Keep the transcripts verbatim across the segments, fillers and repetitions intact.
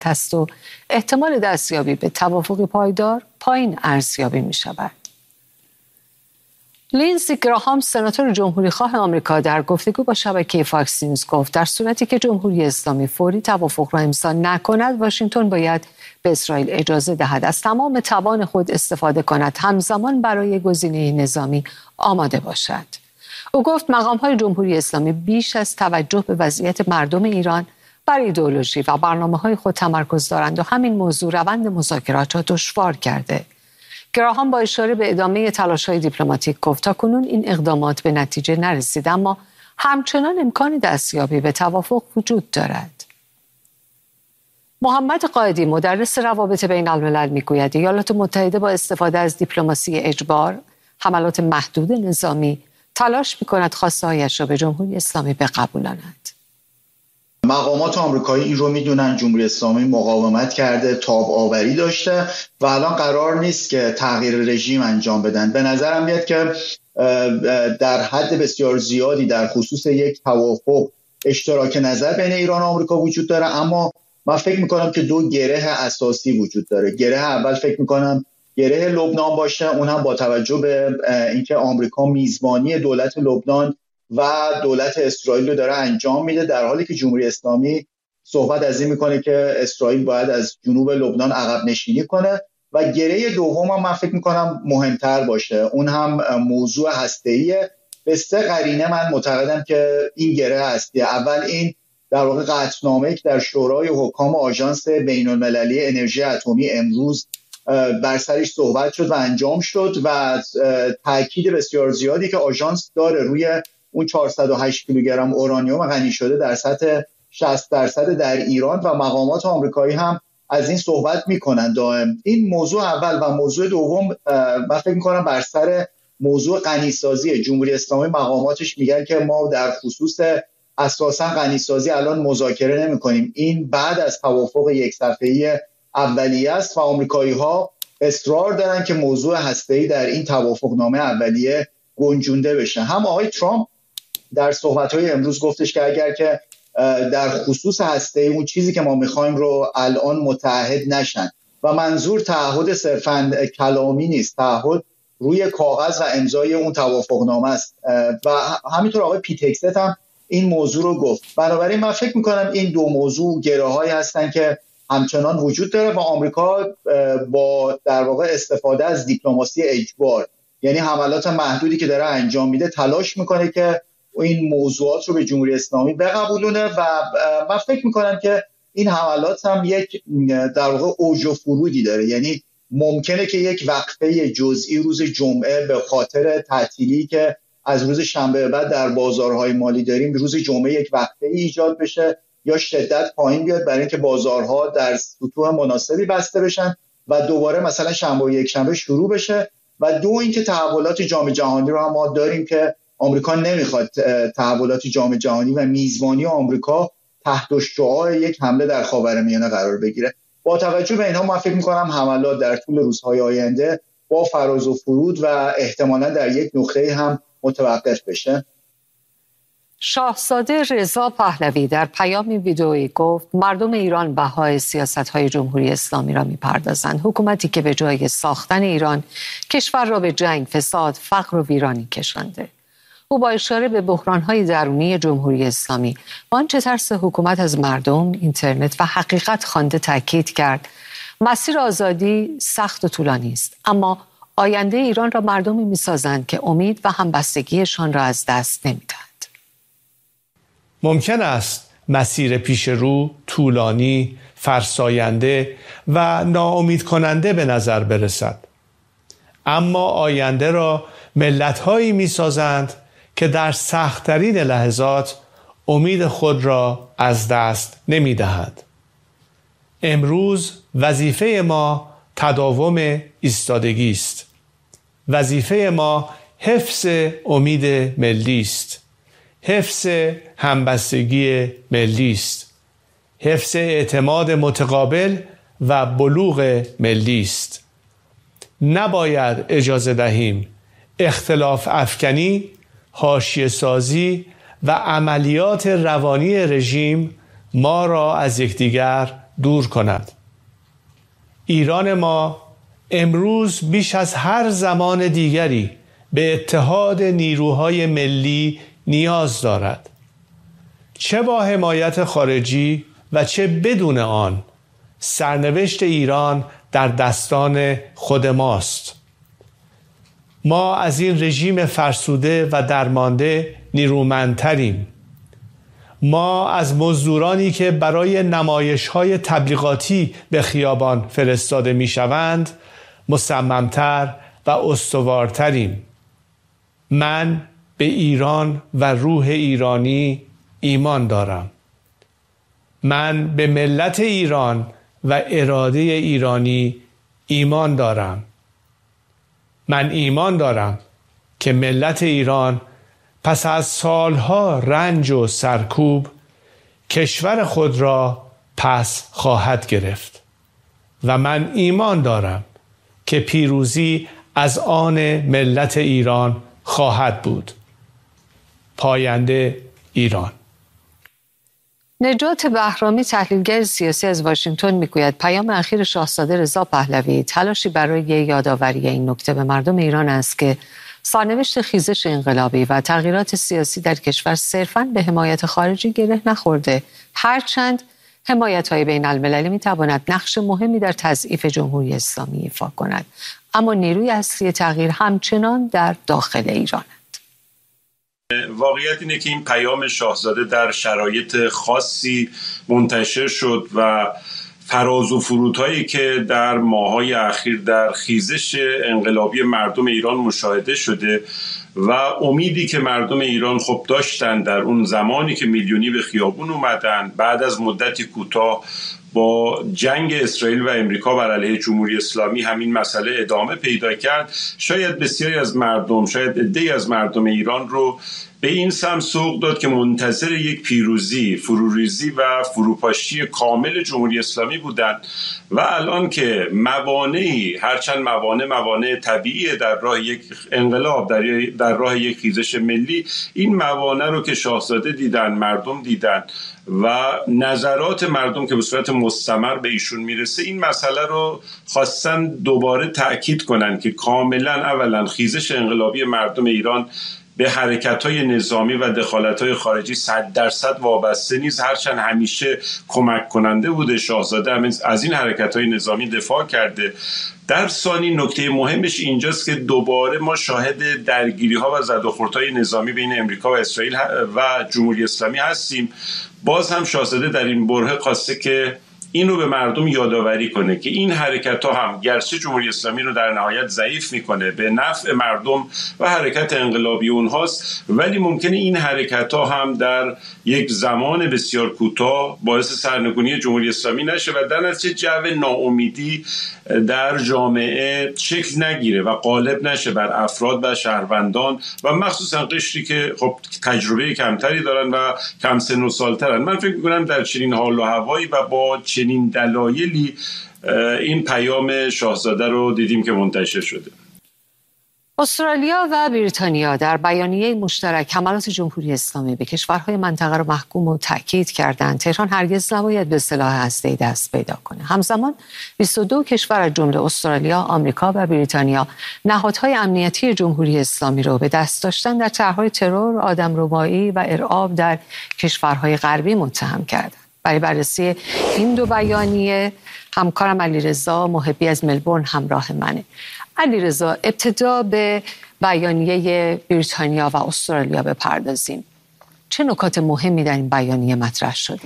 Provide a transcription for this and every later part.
است و احتمال دستیابی به توافق پایدار پایین ارزیابی می شود. لینزی گراهام سناتور جمهوریخواه آمریکا در گفتگو با شبکه فاکس نیوز گفت در صورتی که جمهوری اسلامی فوری توافق را امضا نکند، واشنگتن باید به اسرائیل اجازه دهد از تمام توان خود استفاده کند، همزمان برای گزینه نظامی آماده باشد. او گفت مقام‌های جمهوری اسلامی بیش از توجه به وضعیت مردم ایران بر ایدئولوژی و برنامه‌های خود تمرکز دارند و همین موضوع روند مذاکرات را دشوار کرده. گراهام با اشاره به ادامه تلاش‌های دیپلماتیک گفت تاکنون این اقدامات به نتیجه نرسید، اما همچنان امکان دستیابی به توافق وجود دارد. محمد قائدی مدرس روابط بین الملل میگوید ایالات متحده با استفاده از دیپلماسی اجبار، حملات محدود نظامی تلاش می‌کند خواسته‌هایش را به جمهوری اسلامی بقبولاند. مقامات آمریکایی این رو میدونن، جمهوری اسلامی مقاومت کرده، تاب آوری داشته و الان قرار نیست که تغییر رژیم انجام بدن. به نظرم میاد که در حد بسیار زیادی در خصوص یک توافق اشتراک نظر بین ایران و آمریکا وجود داره، اما من فکر میکنم که دو گره اساسی وجود داره. گره اول فکر میکنم گره لبنان باشه، اون هم با توجه به اینکه آمریکا میزبانی دولت لبنان و دولت اسرائیل رو داره انجام میده، در حالی که جمهوری اسلامی صحبت از این میکنه که اسرائیل باید از جنوب لبنان عقب نشینی کنه. و گره دوم هم من فکر میکنم مهمتر باشه، اون هم موضوع هسته‌ایه. به سه قرینه من معتقدم که این گره هستی. اول این در واقع قطعنامه‌ای که در شورای حکام آژانس بین‌المللی انرژی اتمی امروز بر سرش صحبت شد و انجام شد و تاکید بسیار زیادی که آژانس داره روی اون چهارصد و هشت کیلوگرم اورانیوم غنی شده در سطح شصت درصد در ایران و مقامات آمریکایی هم از این صحبت میکنن دائم. این موضوع اول. و موضوع دوم من فکر میکنم بر سر موضوع غنیسازی. جمهوری اسلامی مقاماتش میگن که ما در خصوص اساسا غنیسازی الان مذاکره نمیکنیم، این بعد از توافق یک صفحه‌ای اولیه است و آمریکایی ها اصرار دارن که موضوع هسته‌ای در این توافقنامه اولیه گنجونده بشه. هم آقای ترامپ در صحبت‌های امروز گفتش که اگر که در خصوص هسته‌ای اون چیزی که ما می‌خوایم رو الان متعهد نشن، و منظور تعهد صرفاً کلامی نیست، تعهد روی کاغذ و امضای اون توافقنامه است. و همینطور آقای پیتکست هم این موضوع رو گفت. بنابراین من فکر می‌کنم این دو موضوع گره‌هایی هستن که همچنان وجود داره و آمریکا با در واقع استفاده از دیپلماسی اجبار، یعنی حملات محدودی که داره انجام میده، تلاش میکنه که این موضوعات رو به جمهوری اسلامی بقبولونه. و من فکر میکنم که این حملات هم یک در واقع اوج و فرودی داره، یعنی ممکنه که یک وقفه جزئی روز جمعه به خاطر تعطیلی که از روز شنبه بعد در بازارهای مالی داریم، روز جمعه یک وقفه ایجاد بشه یا شدت پایین بیاد برای اینکه بازارها در سطوح مناسبی بسته بشن و دوباره مثلا شنبه و یک شنبه شروع بشه. و دو اینکه تحولات جام جهانی رو هم ما داریم که آمریکا نمیخواد تحولات جام جهانی و میزبانی آمریکا تحت شعاع یک حمله در خاورمیانه قرار بگیره. با توجه به اینها من فکر می‌کنم حملات در طول روزهای آینده با فراز و فرود و احتمالاً در یک نقطه هم متوقف بشه. شاهزاده رضا پهلوی در پیامی ویدئویی گفت مردم ایران بهای سیاست‌های جمهوری اسلامی را می‌پردازند. حکومتی که به جای ساختن ایران کشور را به جنگ، فساد، فقر و ویرانی کشانده. او با اشاره به بحران‌های درونی جمهوری اسلامی و آنچه ترس حکومت از مردم، اینترنت و حقیقت خوانده تاکید کرد مسیر آزادی سخت و طولانی است، اما آینده ایران را مردمی می‌سازند که امید و همبستگیشان را از دست نمی‌دهند. ممکن است مسیر پیش رو طولانی، فرساینده و ناامید کننده به نظر برسد، اما آینده را ملت‌هایی می‌سازند که در سخت‌ترین لحظات امید خود را از دست نمی‌دهند. امروز وظیفه ما تداوم ایستادگی است. وظیفه ما حفظ امید ملی است. حفظ همبستگی ملی است. حفظ اعتماد متقابل و بلوغ ملی است. نباید اجازه دهیم اختلاف افکنی، حاشیه سازی و عملیات روانی رژیم ما را از یکدیگر دور کند. ایران ما امروز بیش از هر زمان دیگری به اتحاد نیروهای ملی نیاز دارد. چه با حمایت خارجی و چه بدون آن، سرنوشت ایران در دستان خود ماست. ما از این رژیم فرسوده و درمانده نیرومندتریم. ما از مزدورانی که برای نمایش‌های تبلیغاتی به خیابان فرستاده می‌شوند مصممتر و استوارتریم. من به ایران و روح ایرانی ایمان دارم. من به ملت ایران و اراده ایرانی ایمان دارم. من ایمان دارم که ملت ایران پس از سالها رنج و سرکوب کشور خود را پس خواهد گرفت و من ایمان دارم که پیروزی از آن ملت ایران خواهد بود. پاینده ایران. نجات بهرامی، تحلیلگر سیاسی از واشنگتن، میگوید پیام اخیر شاهزاده رضا پهلوی تلاشی برای یادآوری این نکته به مردم ایران است که سرنوشت خیزش انقلابی و تغییرات سیاسی در کشور صرفاً به حمایت خارجی گره نخورده، هرچند حمایت‌های بین المللی می‌تواند نقش مهمی در تضعیف جمهوری اسلامی ایفا کند، اما نیروی اصلی تغییر همچنان در داخل ایران. واقعیت اینه که این پیام شاهزاده در شرایط خاصی منتشر شد و فراز و فرودهایی که در ماه‌های اخیر در خیزش انقلابی مردم ایران مشاهده شده و امیدی که مردم ایران خب داشتن در اون زمانی که میلیونی به خیابون اومدن بعد از مدتی کوتاه با جنگ اسرائیل و امریکا بر علیه جمهوری اسلامی همین مسئله ادامه پیدا کرد، شاید بسیاری از مردم، شاید عده‌ای از مردم ایران رو به این سم سوق داد که منتظر یک پیروزی، فروریزی و فروپاشی کامل جمهوری اسلامی بودند و الان که موانعی، هرچند موانع موانع طبیعی در راه یک انقلاب، در, در راه یک خیزش ملی، این موانع رو که شاهزاده دیدن، مردم دیدن و نظرات مردم که به صورت مستمر به ایشون میرسه، این مسئله رو خواستن دوباره تأکید کنن که کاملا اولا خیزش انقلابی مردم ایران به حرکت‌های نظامی و دخالت‌های خارجی صد درصد وابسته نیست، هرچند همیشه کمک کننده بوده. شاهزاده هم از این حرکت‌های نظامی دفاع کرده. در ثانی نکته مهمش اینجاست که دوباره ما شاهد درگیری‌ها و زد و خوردهای نظامی بین امریکا و اسرائیل و جمهوری اسلامی هستیم. باز هم شاهزاده در این برهه خواسته که این رو به مردم یادآوری کنه که این حرکت ها هم گرچه جمهوری اسلامی رو در نهایت ضعیف میکنه، به نفع مردم و حرکت انقلابی اونهاست، ولی ممکنه این حرکت ها هم در یک زمان بسیار کوتاه باعث سرنگونی جمهوری اسلامی نشه و در نتیجه جو ناامیدی در جامعه شکل نگیره و غالب نشه بر افراد و شهروندان و مخصوصا قشری که خب تجربه کمتری دارن و کم سن و سالترن. من فکر میکنم در چنین حال و هوایی و با چنین دلایلی این پیام شاهزاده رو دیدیم که منتشر شده. استرالیا و بریتانیا در بیانیه مشترک حملات جمهوری اسلامی به کشورهای منطقه را محکوم و تأکید کردند. تهران هرگز نباید به سلاح هسته‌ای دست پیدا کنه. همزمان بیست و دو کشور از جمله استرالیا، آمریکا و بریتانیا نهادهای امنیتی جمهوری اسلامی را به دست داشتن در طرح‌های ترور، آدمربایی و ارعاب در کشورهای غربی متهم کردند. برای بررسی این دو بیانیه همکارم علیرضا محبی از ملبورن همراه منه. علیرضا، ابتدا به بیانیه بریتانیا و استرالیا بپردازیم. چه نکات مهمی در این بیانیه مطرح شده؟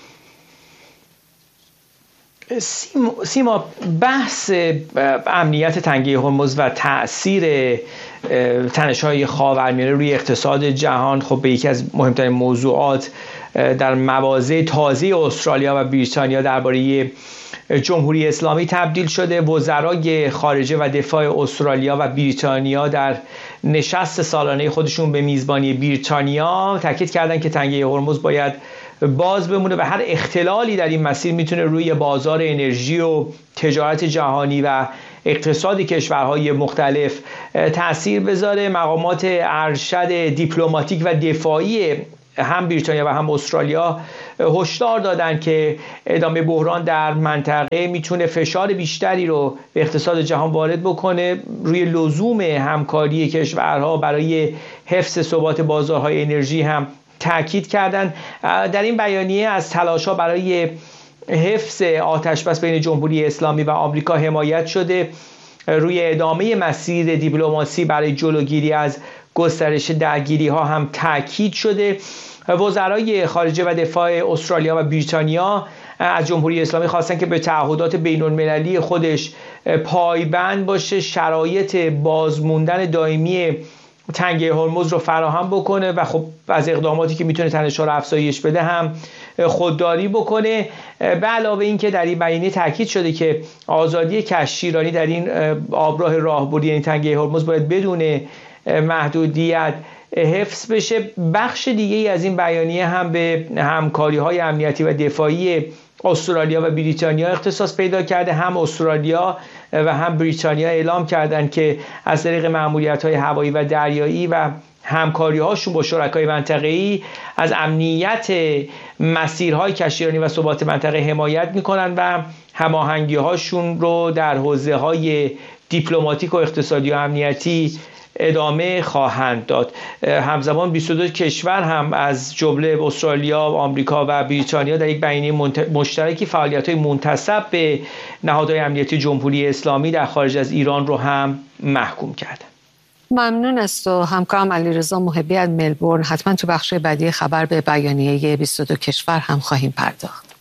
سیما، بحث امنیت تنگه هرمز و تأثیر تنش‌های خاورمیانه روی اقتصاد جهان خب به یکی از مهمترین موضوعات در مواضع تازه استرالیا و بریتانیا درباره جمهوری اسلامی تبدیل شده. وزرای خارجه و دفاع استرالیا و بریتانیا در نشست سالانه خودشون به میزبانی بریتانیا تاکید کردن که تنگه هرمز باید باز بمونه و هر اختلالی در این مسیر میتونه روی بازار انرژی و تجارت جهانی و اقتصاد کشورهای مختلف تأثیر بذاره. مقامات ارشد دیپلماتیک و دفاعی هم بریتانیا و هم استرالیا هشدار دادن که ادامه بحران در منطقه میتونه فشار بیشتری رو به اقتصاد جهان وارد بکنه. روی لزوم همکاری کشورها برای حفظ ثبات بازارهای انرژی هم تاکید کردن. در این بیانیه از تلاش‌ها برای حفظ آتش‌بس بین جمهوری اسلامی و آمریکا حمایت شده. روی ادامه مسیر دیپلماسی برای جلوگیری از گسترش درگیری‌ها هم تاکید شده. وزرای خارجه و دفاع استرالیا و بریتانیا از جمهوری اسلامی خواستن که به تعهدات بین‌المللی خودش پایبند باشه، شرایط بازموندن دائمی تنگه هرمز رو فراهم بکنه و خب از اقداماتی که میتونه تنش‌ها رو افزایش بده هم خودداری بکنه. به علاوه این که در این بیانیه تاکید شده که آزادی کشتیرانی در این آبراه راهبردی یعنی تنگه هرمز باید بدون محدودیت حفظ بشه. بخش دیگه ای از این بیانیه هم به همکاری‌های امنیتی و دفاعی استرالیا و بریتانیا اختصاص پیدا کرده. هم استرالیا و هم بریتانیا اعلام کردند که از طریق مأموریت‌های هوایی و دریایی و همکاری‌هاشون با شرکای منطقه‌ای از امنیت مسیرهای کشتیرانی و ثبات منطقه حمایت می‌کنند و هماهنگی‌هاشون رو در حوزه‌های دیپلماتیک و اقتصادی و امنیتی ادامه خواهند داد. همزمان بیست و دو کشور هم از جمله استرالیا، آمریکا و بریتانیا در یک بیانیه مشترکی فعالیت‌های منتسب به نهادهای امنیتی جمهوری اسلامی در خارج از ایران رو هم محکوم کردند. ممنون است و همکارم علیرضا محبی از ملبورن حتما تو بخش بعدی خبر به بیانیه بیست و دو کشور هم خواهیم پرداخت.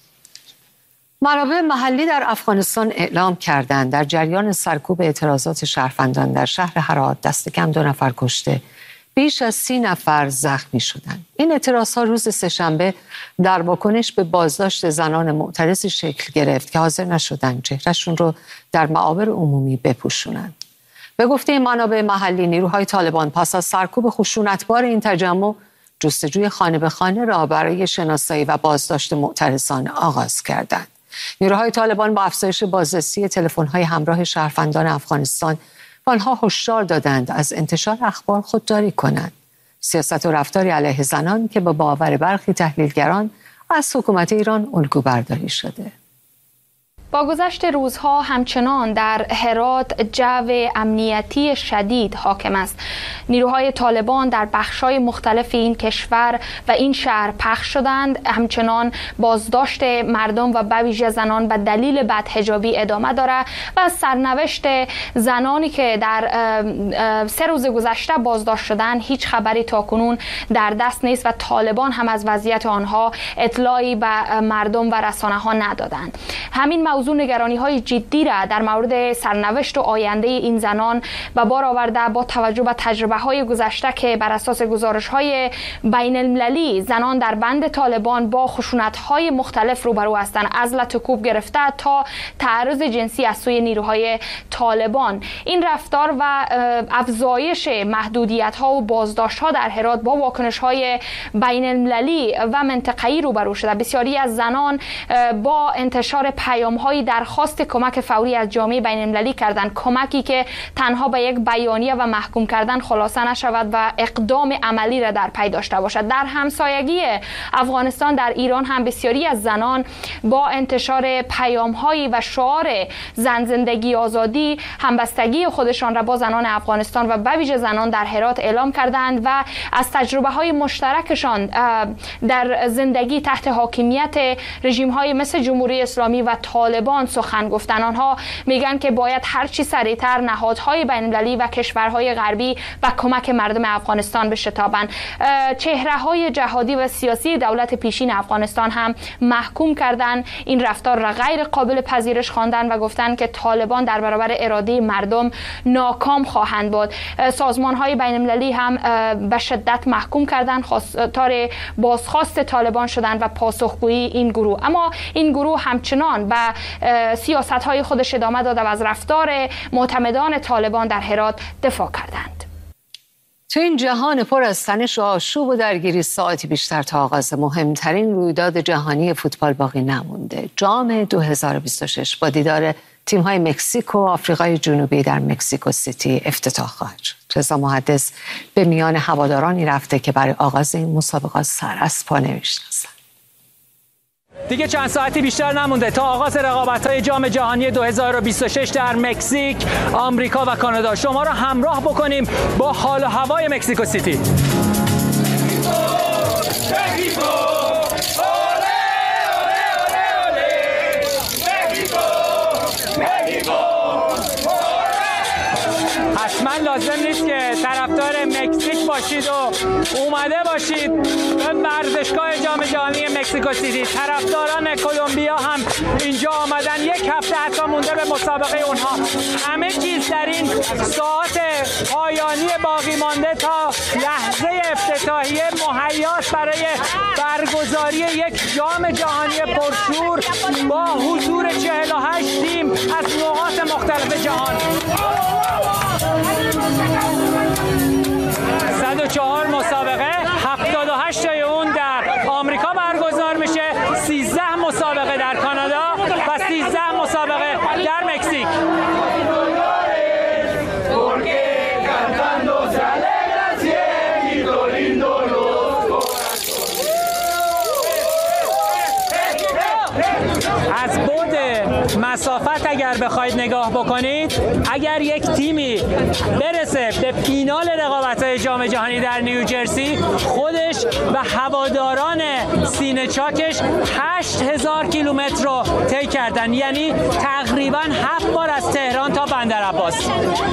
منابع محلی در افغانستان اعلام کردند در جریان سرکوب اعتراضات شهروندان در شهر هرات دست کم دو نفر کشته، بیش از سی نفر زخمی شدند. این اعتراضها روز سه‌شنبه در واکنش به بازداشت زنان معترضی شکل گرفت که حاضر نشدند چهرهشون رو در معابر عمومی بپوشونند. به گفته منابع محلی، نیروهای طالبان پس از سرکوب خشونتبار این تجمع جستجوی خانه به خانه را برای شناسایی و بازداشت معترضان آغاز کردند. نیروهای طالبان با افزایش بازرسی تلفن‌های همراه شهروندان افغانستان به آنها هشدار دادند از انتشار اخبار خودداری کنند. سیاست و رفتاری علیه زنان که به باور برخی تحلیلگران از حکومت ایران الگو برداری شده. با گذشت روزها همچنان در هرات جو امنیتی شدید حاکم است. نیروهای طالبان در بخش‌های مختلف این کشور و این شهر پخش شدند. همچنان بازداشت مردم و به ویژه زنان به دلیل بدحجابی ادامه دارد و از سرنوشت زنانی که در سه روز گذشته بازداشت شدند هیچ خبری تاکنون در دست نیست و طالبان هم از وضعیت آنها اطلاعی به مردم و رسانه‌ها ندادند. همین موضوع نگرانی های جدی را در مورد سرنوشت و آینده این زنان به بار آورده با توجه به تجربه های گذشته که بر اساس گزارش های بین المللی زنان در بند طالبان با خشونت های مختلف روبرو هستند، از لطکوب گرفته تا تعرض جنسی از سوی نیروهای طالبان. این رفتار و افزایش محدودیت ها و بازداشت ها در هرات با واکنش های بین المللی و منطقه‌ای روبرو شده. بسیاری از زنان با انتشار پیام های درخواست کمک فوری از جامعه بین المللی کردند، کمکی که تنها به یک بیانیه و محکوم کردن خلاصه نشود و اقدام عملی را در پی داشته باشد. در همسایگی افغانستان در ایران هم بسیاری از زنان با انتشار پیام هایی و شعار زن زندگی آزادی همبستگی خودشان را با زنان افغانستان و به ویژه زنان در هرات اعلام کردند و از تجربه های مشترکشان در زندگی تحت حاکمیت رژیم های مثل جمهوری اسلامی و طالبان سخن گفتن. آنها میگن که باید هر چی سریعتر نهادهای بین المللی و کشورهای غربی و کمک مردم افغانستان بشتابند. چهره های جهادی و سیاسی دولت پیشین افغانستان هم محکوم کردن این رفتار را غیر قابل پذیرش خواندن و گفتن که طالبان در برابر اراده مردم ناکام خواهند بود. سازمان های بین المللی هم به شدت محکوم کردن، خواستار بازخواست طالبان شدند و پاسخگویی این گروه. اما این گروه همچنان به سیاست های خودش ادامه داده و از رفتار معتمدان طالبان در هرات دفاع کردند. تو این جهان پر از تنش و آشوب و درگیری ساعتی بیشتر تا آغاز مهمترین رویداد جهانی فوتبال باقی نمونده. جام دو هزار و بیست و شش با دیدار تیم‌های مکزیک و آفریقای جنوبی در مکزیکو سیتی افتتاح خواهد شد. رضا محدث به میان هوادارانی رفته که برای آغاز این مسابقات سر از پا نمی‌شناسند. دیگه چند ساعتی بیشتر نمونده تا آغاز رقابت‌های جام جهانی دو هزار و بیست و شش در مکزیک، آمریکا و کانادا. شما را همراه بکنیم با حال و هوای مکزیکو سیتی. حتما لازم نیست که طرفدار مکزیک باشید و اومده باشید به ورزشگاه جام جهانی مکزیکو سیتی. طرفداران کلمبیا هم اینجا آمدن، یک هفته حتی مونده به مسابقه اونها. همه چیز در این ساعت پایانی باقی مانده تا لحظه افتتاحیه مهیاست برای برگزاری یک جام جهانی پرشور با حضور چهل و هشت تیم از نقاط مختلف جهان. صد و چهار مسابقه، هفتاد و هشت تای اون در آمریکا برگزار میشه، سیزده مسابقه در کانادا و سیزده مسابقه در مکزیک. از بعد مسافت اگر بخواید نگاه بکنید، اگر یک تیمی برسه به فینال رقابت‌های جام جهانی در نیوجرسی، خودش و هواداران سینه چاکش هشت هزار کیلومتر رو طی کردن، یعنی تقریباً هفت بار از تهران تا بندرعباس.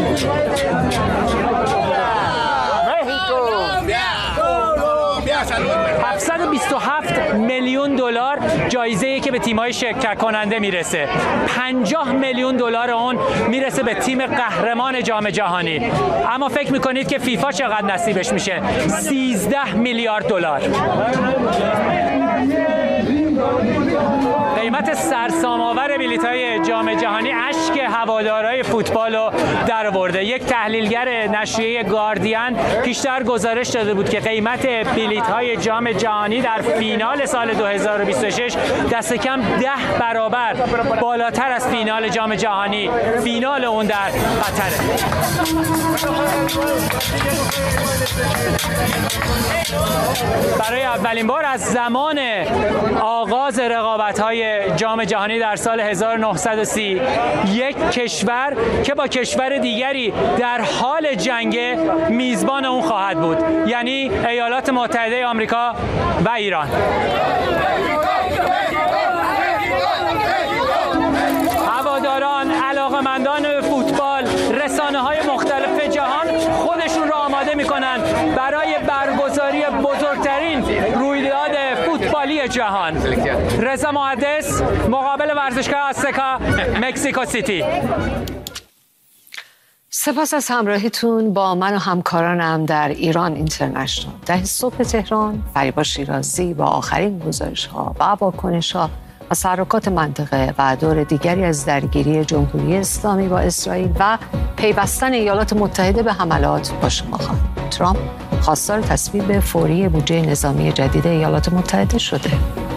هفتصد و بیست و هفت میلیون دلار جایزه‌ای که به تیم‌های شرکت کننده میرسه. پنجاه میلیون دلار اون میرسه به تیم قهرمان جام جهانی. اما فکر میکنید که فیفا چقدر نصیبش میشه؟ سیزده میلیارد دلار. قیمت سرسام‌آور بلیط‌های جام جهانی اشک هوادارهای فوتبال رو درآورده. یک تحلیلگر نشریه گاردین پیشتر گزارش داده بود که قیمت بلیط‌های جام جهانی در فینال سال دو هزار و بیست و شش دست کم ده برابر بالاتر از فینال جام جهانی، فینال اون در قطره. برای اولین بار از زمان آغاز رقابت‌های جام جهانی در سال هزار و نهصد و سی، یک کشور که با کشور دیگری در حال جنگ میزبان اون خواهد بود، یعنی ایالات متحده آمریکا و ایران. هواداران، علاقه‌مندان فوتبال، رسانه‌های مختلف جهان خودشون را آماده می‌کنن برای برگزاری بزرگترین رویداد فوتبالی جهان. رضا محدث، مقابل ورزشگاه آزتکا، مکزیکو سیتی. سپاس از همراهیتون با من و همکارانم در ایران اینترنشنال. ده صبح تهران، فریبا شیرازی با آخرین گزارش‌ها و واکنش‌ها و تحرکات منطقه و دور دیگری از درگیری جمهوری اسلامی با اسرائیل و پیوستن ایالات متحده به حملات با شما خواهد. ترامپ خواستار تصویب فوری بودجه نظامی جدید ایالات متحده شده.